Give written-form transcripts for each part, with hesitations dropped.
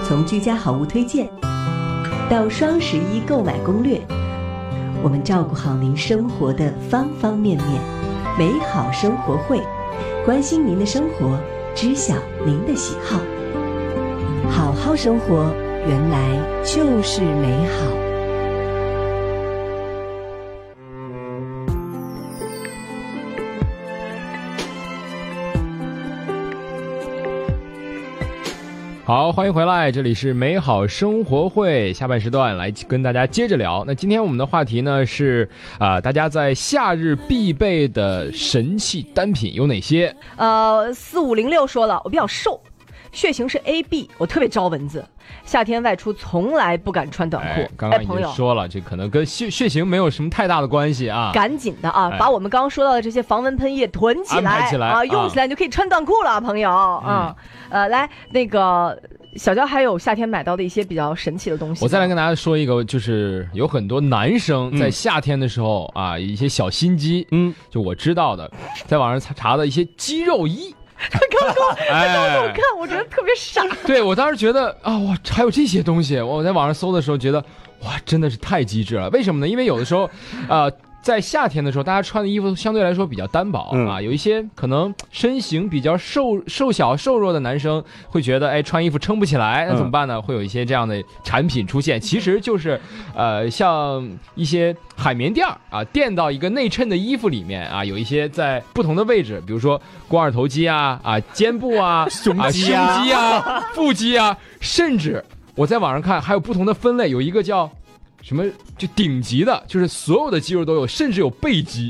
从居家好物推荐到双11购买攻略，我们照顾好您生活的方方面面。美好生活会，关心您的生活，知晓您的喜好。好好生活，原来就是美好。 好，欢迎回来，这里是美好生活会下半时段，来跟大家接着聊。那今天我们的话题呢是大家在夏日必备的神器单品有哪些 ？4506说了，我比较瘦，血型是 AB， 我特别招蚊子，夏天外出从来不敢穿短裤。 刚刚已经说了，这可能跟血型没有什么太大的关系啊。 赶紧的啊，把我们刚刚说到的这些防蚊喷液囤起来， 安排起来啊，用起来你就可以穿短裤了，朋友。来，那个小娇还有夏天买到的一些比较神奇的东西。 我再来跟大家说一个，就是有很多男生在夏天的时候一些小心机，就我知道的，在网上查的一些肌肉衣。 他刚刚我看，我觉得特别傻。 对，我当时觉得哇，还有这些东西。我在网上搜的时候觉得哇，真的是太机智了。为什么呢？因为有的时候在夏天的时候，大家穿的衣服相对来说比较单薄有一些可能身形比较瘦弱的男生会觉得穿衣服撑不起来，那怎么办呢？会有一些这样的产品出现，其实就是像一些海绵垫垫到一个内衬的衣服里面有一些在不同的位置，比如说肱二头肌肩部胸肌腹肌甚至我在网上看还有不同的分类，有一个叫什么就顶级的，就是所有的肌肉都有，甚至有背肌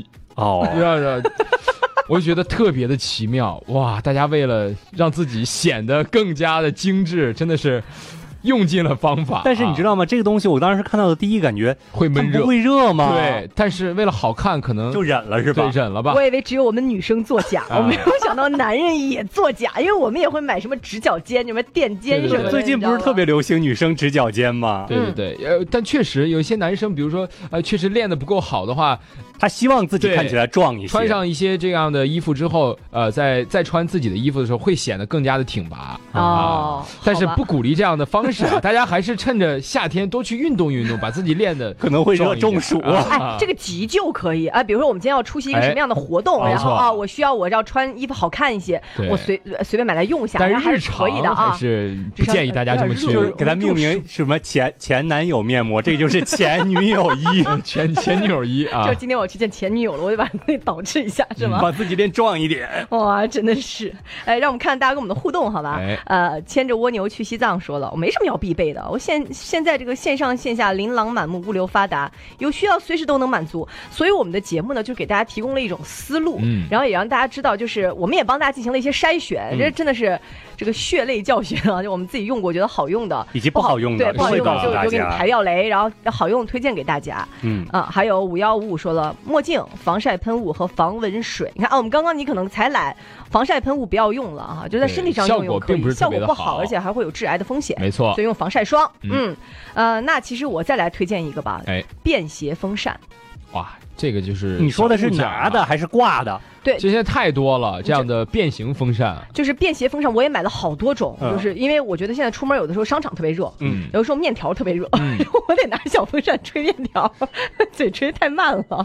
我就觉得特别的奇妙哇！大家为了让自己显得更加的精致，真的是用尽了方法。 但是你知道吗？这个东西我当时看到的第一感觉会闷热， 不会热吗？ 对，但是为了好看，可能就忍了是吧？ 对，忍了吧。 我以为只有我们女生作假，我没有想到男人也作假，因为我们也会买什么直角肩、什么垫肩什么的。 最近不是特别流行女生直角肩吗？ 对，但确实有一些男生，比如说确实练得不够好的话， 他希望自己看起来壮一些， 穿上一些这样的衣服之后，再穿自己的衣服的时候，会显得更加的挺拔但是不鼓励这样的方式大家还是趁着夏天多去运动运动，把自己练得可能会热中暑这个急救可以比如说我们今天要出席一个什么样的活动，然后我需要我要穿衣服好看一些，我随便买来用一下， 但是还是可以的还是不建议大家这么去， 就是给它命名什么前男友面膜，这就是前女友衣前女友衣就是今天我去见前女友了，我就把自己导致一下是吗？ 把自己练壮一点。 哇，真的是让我们看大家跟我们的互动好吧。牵着蜗牛去西藏说了，我没什么要必备的，我现在这个线上线下琳琅满目，物流发达，有需要随时都能满足，所以我们的节目呢就给大家提供了一种思路，然后也让大家知道，就是我们也帮大家进行了一些筛选，这真的是这个血泪教训就我们自己用过觉得好用的以及不好用的， 对，不好用的就给你排掉雷，然后好用推荐给大家。还有5155说了，墨镜、防晒喷雾和防蚊水。你看我们刚刚你可能才来，防晒喷雾不要用了就在身体上用可以，效果不好，而且还会有致癌的风险。 没错， 所以用防晒霜。那其实我再来推荐一个吧，便携风扇。 哇，这个就是你说的是拿的还是挂的？ 对， 这些太多了，这样的变形风扇就是便携风扇，我也买了好多种，就是因为我觉得现在出门有的时候商场特别热，有的时候面条特别热，我得拿小风扇吹面条，嘴吹太慢了，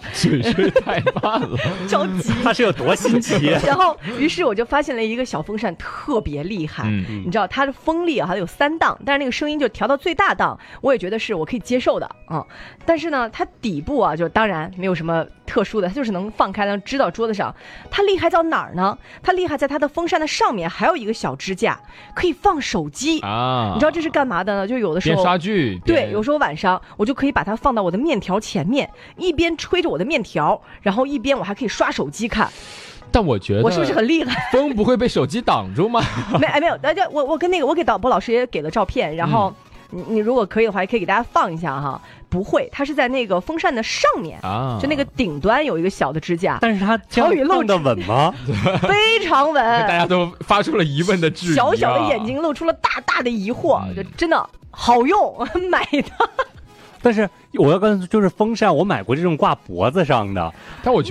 着急， 它是有多新奇然后于是我就发现了一个小风扇特别厉害，你知道它的风力它有3档，但是那个声音就调到最大档，我也觉得是我可以接受的但是呢它底部就当然没有什么特殊的，它就是能放开能支到桌子上。它厉害在哪儿呢？它厉害在它的风扇的上面还有一个小支架，可以放手机你知道这是干嘛的呢？就有的时候边刷剧， 对，有时候晚上我就可以把它放到我的面条前面，一边吹着我的面条，然后一边我还可以刷手机看。 但我觉得我是不是很厉害？ 风不会被手机挡住吗？ 没有，大家我跟我给导播老师也给了照片，然后你如果可以的话，也可以给大家放一下哈。不会，它是在那个风扇的上面就那个顶端有一个小的支架， 但是它放得稳吗？ 非常稳， 大家都发出了疑问的质疑小小的眼睛露出了大大的疑惑，就真的好用，买的。 但是我要跟就是风扇，我买过这种挂脖子上的， 但我觉得